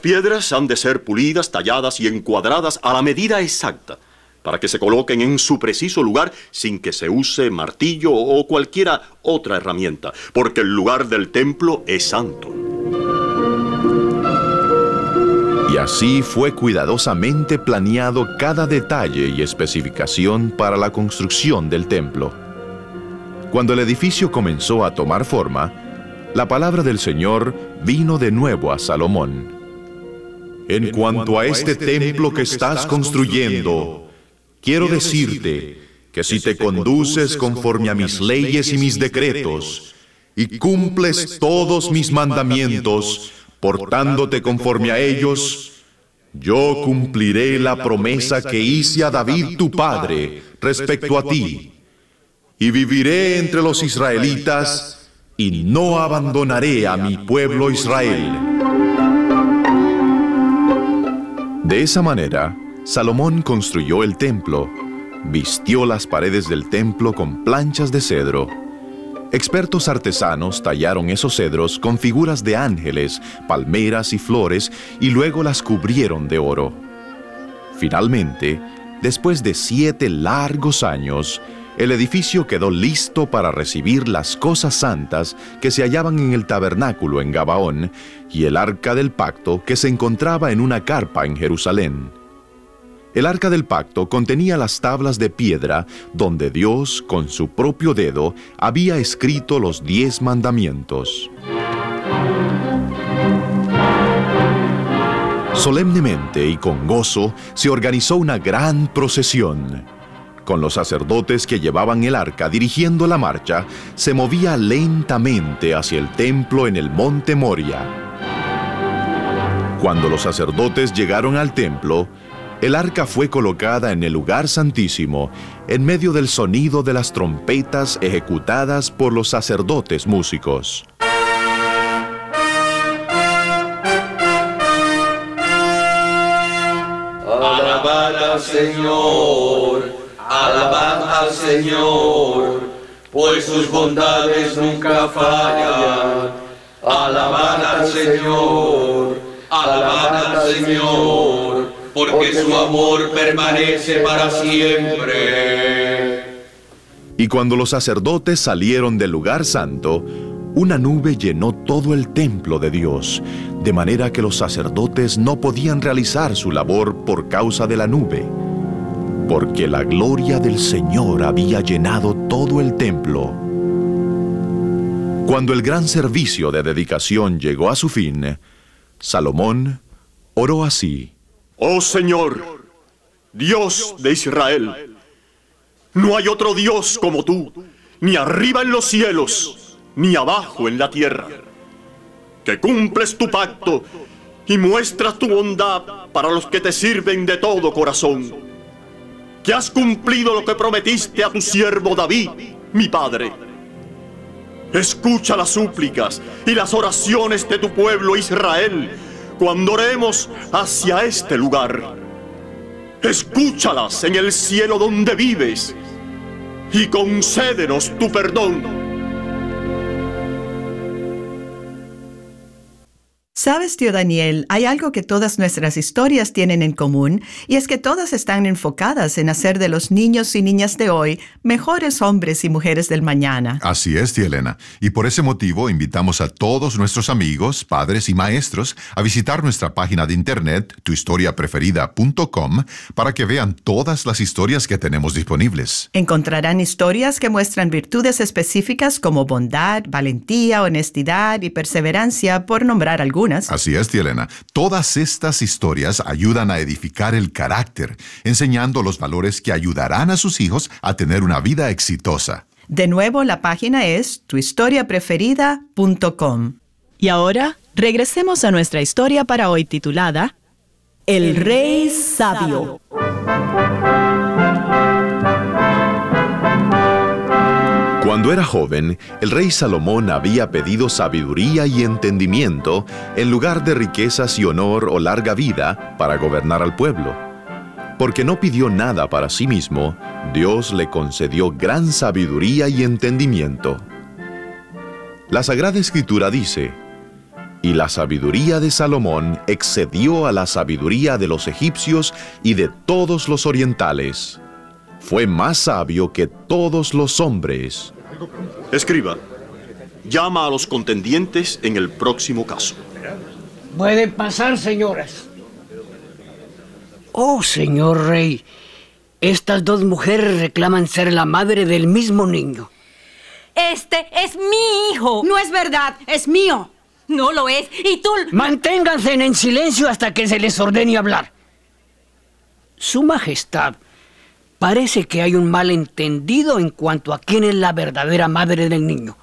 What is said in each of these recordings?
piedras han de ser pulidas, talladas y encuadradas a la medida exacta, para que se coloquen en su preciso lugar sin que se use martillo o cualquiera otra herramienta, porque el lugar del templo es santo. Y así fue cuidadosamente planeado cada detalle y especificación para la construcción del templo. Cuando el edificio comenzó a tomar forma, la palabra del Señor vino de nuevo a Salomón. En cuanto a este templo que estás construyendo, quiero decirte que si te conduces conforme a mis leyes y mis decretos, y cumples todos mis mandamientos, portándote conforme a ellos, yo cumpliré la promesa que hice a David tu padre respecto a ti, y viviré entre los israelitas, y no abandonaré a mi pueblo Israel. De esa manera, Salomón construyó el templo, vistió las paredes del templo con planchas de cedro. Expertos artesanos tallaron esos cedros con figuras de ángeles, palmeras y flores, y luego las cubrieron de oro. Finalmente, después de 7 largos años, el edificio quedó listo para recibir las cosas santas que se hallaban en el tabernáculo en Gabaón y el arca del pacto que se encontraba en una carpa en Jerusalén. El arca del pacto contenía las tablas de piedra donde Dios, con su propio dedo, había escrito los 10 mandamientos. Solemnemente y con gozo se organizó una gran procesión. Con los sacerdotes que llevaban el arca dirigiendo la marcha, se movía lentamente hacia el templo en el monte Moria. Cuando los sacerdotes llegaron al templo, el arca fue colocada en el lugar santísimo, en medio del sonido de las trompetas ejecutadas por los sacerdotes músicos. Alabad al Señor. Alabad al Señor, pues sus bondades nunca fallan. Alabad al Señor, alabad al Señor, porque su amor permanece para siempre. Y cuando los sacerdotes salieron del lugar santo, una nube llenó todo el templo de Dios, de manera que los sacerdotes no podían realizar su labor por causa de la nube, porque la gloria del Señor había llenado todo el templo. Cuando el gran servicio de dedicación llegó a su fin, Salomón oró así: Oh Señor, Dios de Israel, no hay otro Dios como tú, ni arriba en los cielos, ni abajo en la tierra, que cumples tu pacto y muestras tu bondad para los que te sirven de todo corazón, que has cumplido lo que prometiste a tu siervo David, mi padre. Escucha las súplicas y las oraciones de tu pueblo Israel cuando oremos hacia este lugar. Escúchalas en el cielo donde vives y concédenos tu perdón. ¿Sabes, tío Daniel? Hay algo que todas nuestras historias tienen en común, y es que todas están enfocadas en hacer de los niños y niñas de hoy mejores hombres y mujeres del mañana. Así es, tía Elena. Y por ese motivo invitamos a todos nuestros amigos, padres y maestros a visitar nuestra página de internet, tuhistoriapreferida.com, para que vean todas las historias que tenemos disponibles. Encontrarán historias que muestran virtudes específicas como bondad, valentía, honestidad y perseverancia, por nombrar algunas. Así es, tía Elena. Todas estas historias ayudan a edificar el carácter, enseñando los valores que ayudarán a sus hijos a tener una vida exitosa. De nuevo, la página es tuhistoriapreferida.com. Y ahora, regresemos a nuestra historia para hoy titulada El Rey Sabio. Cuando era joven, el rey Salomón había pedido sabiduría y entendimiento en lugar de riquezas y honor o larga vida para gobernar al pueblo. Porque no pidió nada para sí mismo, Dios le concedió gran sabiduría y entendimiento. La Sagrada Escritura dice: Y la sabiduría de Salomón excedió a la sabiduría de los egipcios y de todos los orientales. Fue más sabio que todos los hombres. Escriba, llama a los contendientes en el próximo caso. Pueden pasar, señoras. Oh, señor rey, estas dos mujeres reclaman ser la madre del mismo niño. Este es mi hijo. No es verdad, es mío. No lo es, y tú... Manténganse en silencio hasta que se les ordene hablar. Su Majestad, parece que hay un malentendido en cuanto a quién es la verdadera madre del niño.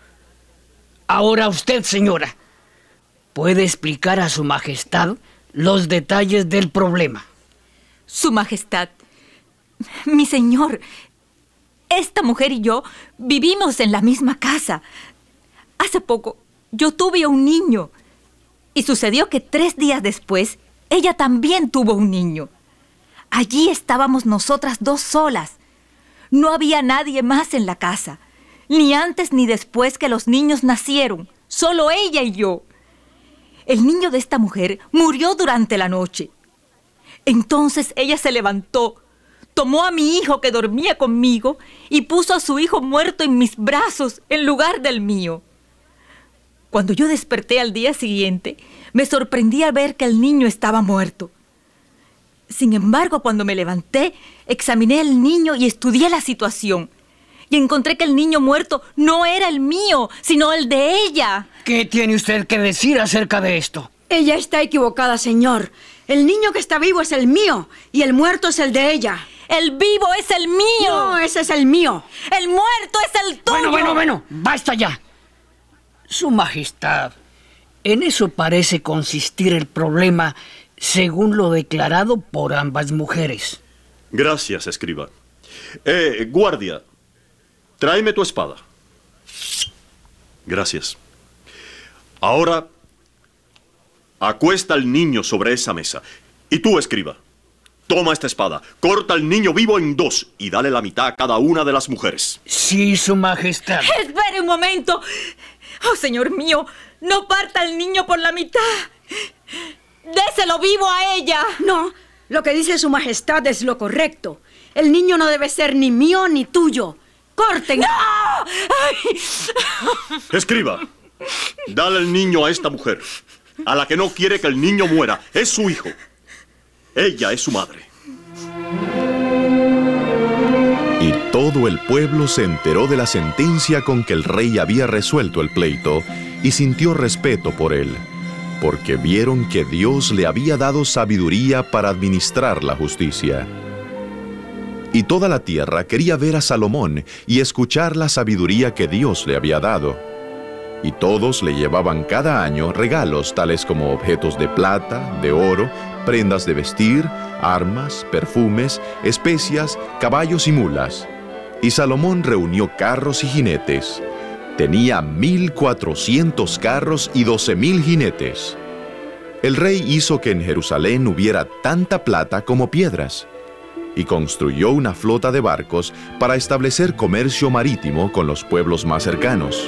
Ahora usted, señora, puede explicar a Su Majestad los detalles del problema. Su Majestad, mi señor, esta mujer y yo vivimos en la misma casa. Hace poco yo tuve un niño y sucedió que 3 días después ella también tuvo un niño. Allí estábamos nosotras 2 solas. No había nadie más en la casa, ni antes ni después que los niños nacieron, solo ella y yo. El niño de esta mujer murió durante la noche. Entonces ella se levantó, tomó a mi hijo que dormía conmigo y puso a su hijo muerto en mis brazos en lugar del mío. Cuando yo desperté al día siguiente, me sorprendí al ver que el niño estaba muerto. Sin embargo, cuando me levanté, examiné al niño y estudié la situación. Y encontré que el niño muerto no era el mío, sino el de ella. ¿Qué tiene usted que decir acerca de esto? Ella está equivocada, señor. El niño que está vivo es el mío y el muerto es el de ella. El vivo es el mío. No, ese es el mío. El muerto es el tuyo. Bueno, basta ya. Su Majestad, en eso parece consistir el problema, según lo declarado por ambas mujeres. Gracias, escriba. Guardia, tráeme tu espada. Gracias. Ahora, acuesta al niño sobre esa mesa. Y tú, escriba, toma esta espada, corta al niño vivo en 2 y dale la mitad a cada una de las mujeres. Sí, Su Majestad. Espere un momento. Oh, señor mío, no parta al niño por la mitad. Déselo vivo a ella. No, lo que dice Su Majestad es lo correcto. El niño no debe ser ni mío ni tuyo. ¡Corten! ¡No! ¡Ay! Escriba, dale el niño a esta mujer, a la que no quiere que el niño muera. Es su hijo. Ella es su madre. Y todo el pueblo se enteró de la sentencia con que el rey había resuelto el pleito y sintió respeto por él, porque vieron que Dios le había dado sabiduría para administrar la justicia. Y toda la tierra quería ver a Salomón y escuchar la sabiduría que Dios le había dado. Y todos le llevaban cada año regalos tales como objetos de plata, de oro, prendas de vestir, armas, perfumes, especias, caballos y mulas. Y Salomón reunió carros y jinetes. Tenía 1,400 carros y 12,000 jinetes. El rey hizo que en Jerusalén hubiera tanta plata como piedras, y construyó una flota de barcos para establecer comercio marítimo con los pueblos más cercanos.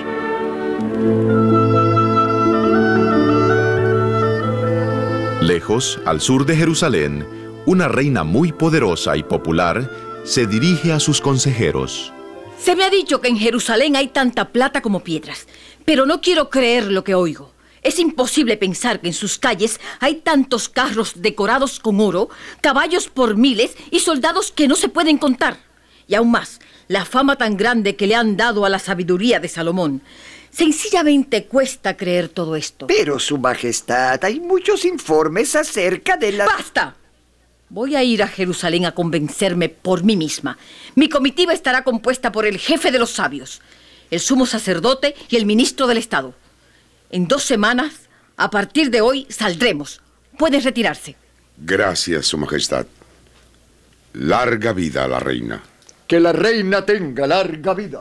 Lejos, al sur de Jerusalén, una reina muy poderosa y popular se dirige a sus consejeros. Se me ha dicho que en Jerusalén hay tanta plata como piedras, pero no quiero creer lo que oigo. Es imposible pensar que en sus calles hay tantos carros decorados con oro, caballos por miles y soldados que no se pueden contar. Y aún más, la fama tan grande que le han dado a la sabiduría de Salomón. Sencillamente cuesta creer todo esto. Pero, Su Majestad, hay muchos informes acerca de la... ¡Basta! Voy a ir a Jerusalén a convencerme por mí misma. Mi comitiva estará compuesta por el jefe de los sabios, el sumo sacerdote y el ministro del Estado. En 2 semanas, a partir de hoy, saldremos. Pueden retirarse. Gracias, Su Majestad. Larga vida a la reina. Que la reina tenga larga vida.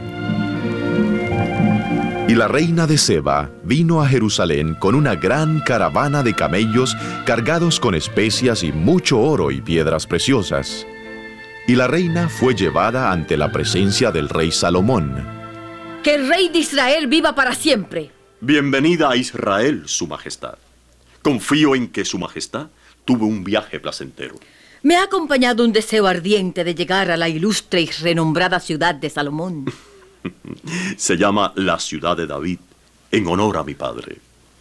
Y la reina de Seba vino a Jerusalén con una gran caravana de camellos cargados con especias y mucho oro y piedras preciosas. Y la reina fue llevada ante la presencia del rey Salomón. Que el rey de Israel viva para siempre. Bienvenida a Israel, Su Majestad. Confío en que Su Majestad tuvo un viaje placentero. Me ha acompañado un deseo ardiente de llegar a la ilustre y renombrada ciudad de Salomón. Se llama la ciudad de David, en honor a mi padre.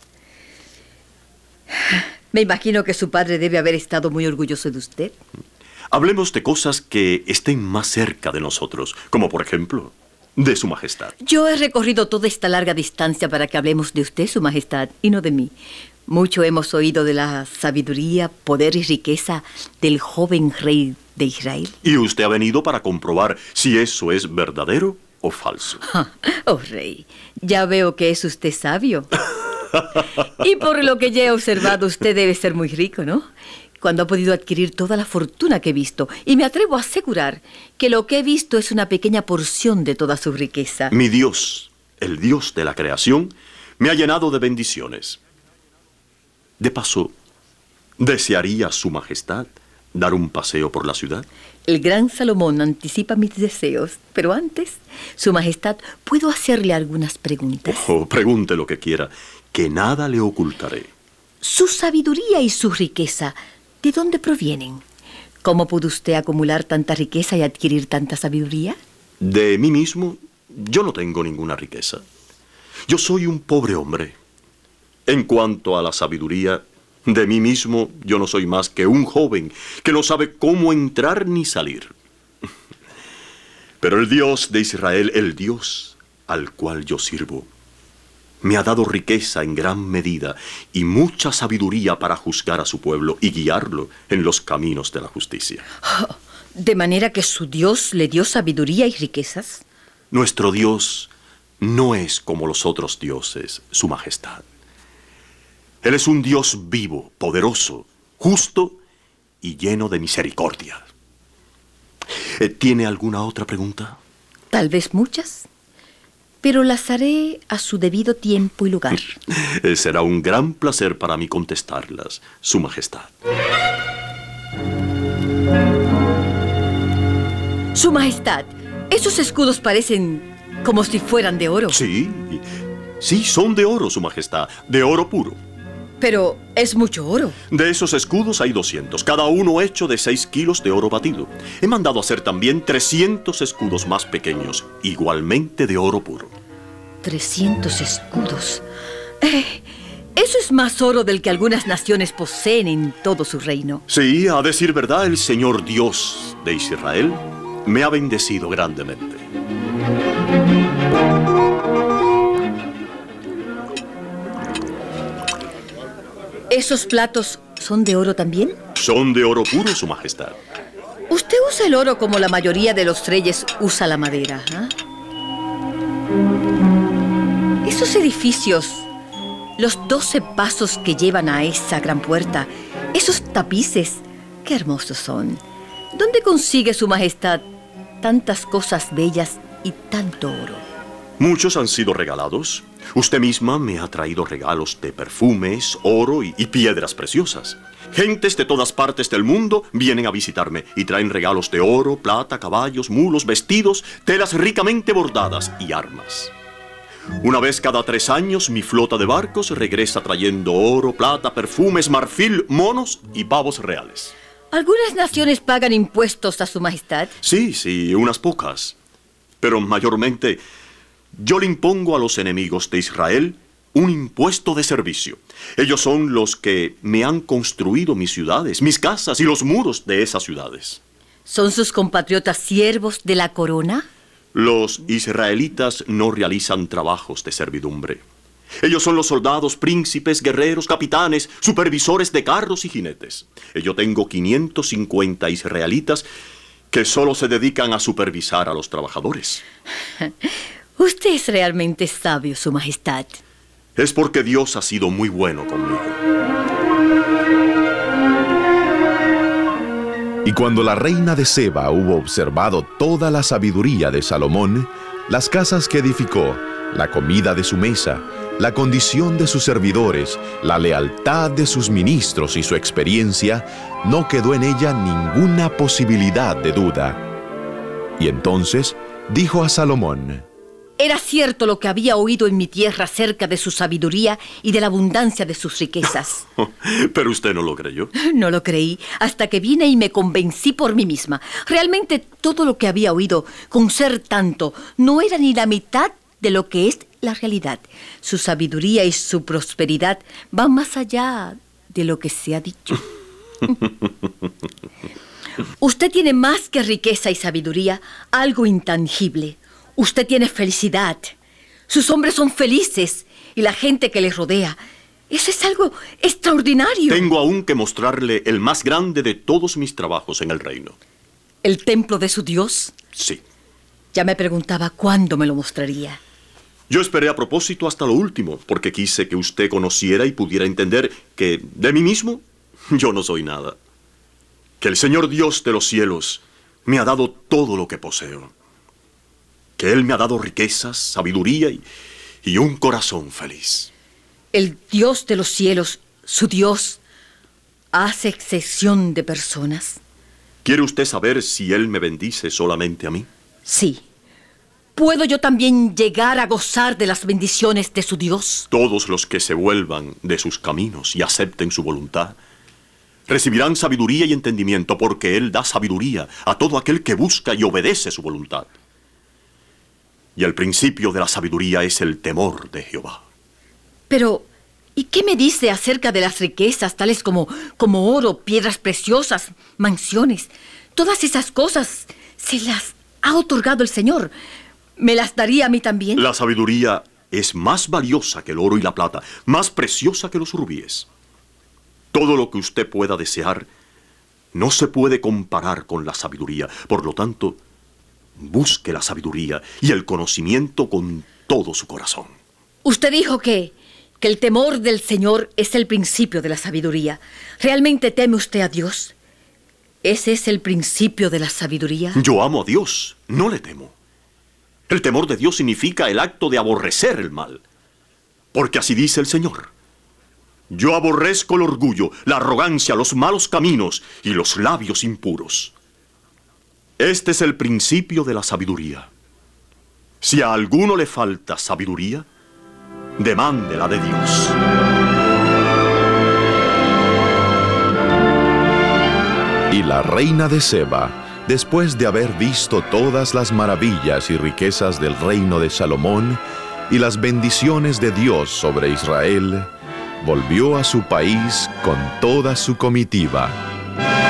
Me imagino que su padre debe haber estado muy orgulloso de usted. Hablemos de cosas que estén más cerca de nosotros, como por ejemplo, de Su Majestad. Yo he recorrido toda esta larga distancia para que hablemos de usted, Su Majestad, y no de mí. Mucho hemos oído de la sabiduría, poder y riqueza del joven rey de Israel. Y usted ha venido para comprobar si eso es verdadero o falso. Oh, rey, ya veo que es usted sabio. Y por lo que ya he observado, usted debe ser muy rico, ¿no? Cuando ha podido adquirir toda la fortuna que he visto. Y me atrevo a asegurar que lo que he visto es una pequeña porción de toda su riqueza. Mi Dios, el Dios de la creación, me ha llenado de bendiciones. De paso, ¿desearía Su Majestad dar un paseo por la ciudad? El gran Salomón anticipa mis deseos, pero antes, Su Majestad, ¿puedo hacerle algunas preguntas? Oh, pregunte lo que quiera, que nada le ocultaré. Su sabiduría y su riqueza, ¿de dónde provienen? ¿Cómo pudo usted acumular tanta riqueza y adquirir tanta sabiduría? De mí mismo, yo no tengo ninguna riqueza. Yo soy un pobre hombre. En cuanto a la sabiduría, de mí mismo, yo no soy más que un joven que no sabe cómo entrar ni salir. Pero el Dios de Israel, el Dios al cual yo sirvo, me ha dado riqueza en gran medida y mucha sabiduría para juzgar a su pueblo y guiarlo en los caminos de la justicia. Oh, ¿de manera que su Dios le dio sabiduría y riquezas? Nuestro Dios no es como los otros dioses, Su Majestad. Él es un Dios vivo, poderoso, justo y lleno de misericordia. ¿Tiene alguna otra pregunta? Tal vez muchas, pero las haré a su debido tiempo y lugar. Será un gran placer para mí contestarlas, Su Majestad. Su Majestad, esos escudos parecen como si fueran de oro. Sí, son de oro, Su Majestad, de oro puro. Pero es mucho oro. De esos escudos hay 200, cada uno hecho de 6 kilos de oro batido. He mandado hacer también 300 escudos más pequeños, igualmente de oro puro. 300 escudos. Eso es más oro del que algunas naciones poseen en todo su reino. Sí, a decir verdad, el Señor Dios de Israel me ha bendecido grandemente. ¿Esos platos son de oro también? Son de oro puro, Su Majestad. Usted usa el oro como la mayoría de los reyes usa la madera, ¿eh? Esos edificios, los 12 pasos que llevan a esa gran puerta, esos tapices, qué hermosos son. ¿Dónde consigue Su Majestad tantas cosas bellas y tanto oro? Muchos han sido regalados. Usted misma me ha traído regalos de perfumes, oro y piedras preciosas. Gentes de todas partes del mundo vienen a visitarme y traen regalos de oro, plata, caballos, mulos, vestidos, telas ricamente bordadas y armas. Una vez cada 3 años, mi flota de barcos regresa trayendo oro, plata, perfumes, marfil, monos y pavos reales. ¿Algunas naciones pagan impuestos a Su Majestad? Sí, unas pocas. Pero mayormente, yo le impongo a los enemigos de Israel un impuesto de servicio. Ellos son los que me han construido mis ciudades, mis casas y los muros de esas ciudades. ¿Son sus compatriotas siervos de la corona? Los israelitas no realizan trabajos de servidumbre. Ellos son los soldados, príncipes, guerreros, capitanes, supervisores de carros y jinetes. Yo tengo 550 israelitas que solo se dedican a supervisar a los trabajadores. Usted es realmente sabio, Su Majestad. Es porque Dios ha sido muy bueno conmigo. Y cuando la reina de Seba hubo observado toda la sabiduría de Salomón, las casas que edificó, la comida de su mesa, la condición de sus servidores, la lealtad de sus ministros y su experiencia, no quedó en ella ninguna posibilidad de duda. Y entonces dijo a Salomón: era cierto lo que había oído en mi tierra acerca de su sabiduría y de la abundancia de sus riquezas. Pero usted no lo creyó. No lo creí hasta que vine y me convencí por mí misma. Realmente todo lo que había oído, con ser tanto, no era ni la mitad de lo que es la realidad. Su sabiduría y su prosperidad van más allá de lo que se ha dicho. Usted tiene más que riqueza y sabiduría, algo intangible. Usted tiene felicidad. Sus hombres son felices y la gente que les rodea. Eso es algo extraordinario. Tengo aún que mostrarle el más grande de todos mis trabajos en el reino. ¿El templo de su Dios? Sí. Ya me preguntaba cuándo me lo mostraría. Yo esperé a propósito hasta lo último, porque quise que usted conociera y pudiera entender que de mí mismo yo no soy nada. Que el Señor Dios de los cielos me ha dado todo lo que poseo. Que Él me ha dado riquezas, sabiduría y un corazón feliz. El Dios de los cielos, su Dios, hace excepción de personas. ¿Quiere usted saber si Él me bendice solamente a mí? Sí. ¿Puedo yo también llegar a gozar de las bendiciones de su Dios? Todos los que se vuelvan de sus caminos y acepten su voluntad recibirán sabiduría y entendimiento, porque Él da sabiduría a todo aquel que busca y obedece su voluntad. Y el principio de la sabiduría es el temor de Jehová. Pero, ¿y qué me dice acerca de las riquezas, tales como oro, piedras preciosas, mansiones? Todas esas cosas se las ha otorgado el Señor. ¿Me las daría a mí también? La sabiduría es más valiosa que el oro y la plata, más preciosa que los rubíes. Todo lo que usted pueda desear no se puede comparar con la sabiduría. Por lo tanto, busque la sabiduría y el conocimiento con todo su corazón. Usted dijo que el temor del Señor es el principio de la sabiduría. ¿Realmente teme usted a Dios? ¿Ese es el principio de la sabiduría? Yo amo a Dios, no le temo. El temor de Dios significa el acto de aborrecer el mal. Porque así dice el Señor: yo aborrezco el orgullo, la arrogancia, los malos caminos y los labios impuros. Este es el principio de la sabiduría. Si a alguno le falta sabiduría, demándela de Dios. Y la reina de Seba, después de haber visto todas las maravillas y riquezas del reino de Salomón y las bendiciones de Dios sobre Israel, volvió a su país con toda su comitiva.